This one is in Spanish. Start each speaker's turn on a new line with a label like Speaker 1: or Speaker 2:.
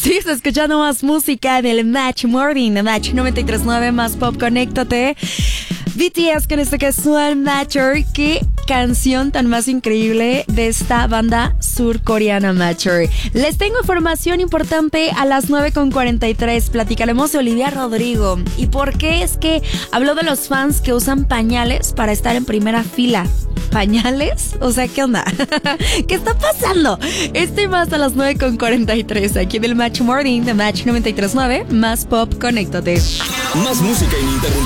Speaker 1: Sigues escuchando más música del Match Morning, de Match 93.9, más pop, conéctate. BTS con este casual Matcher. Qué canción tan más increíble de esta banda surcoreana Matcher. Les tengo información importante a las 9:43. Platicaremos de Olivia Rodrigo. ¿Y por qué es que habló de los fans que usan pañales para estar en primera fila? ¿Pañales? O sea, ¿qué onda? ¿Qué está pasando? Esto y más a las 9:43 aquí del Match Morning de Match 93.9, más pop, conéctate.
Speaker 2: Más música ininterrumpida.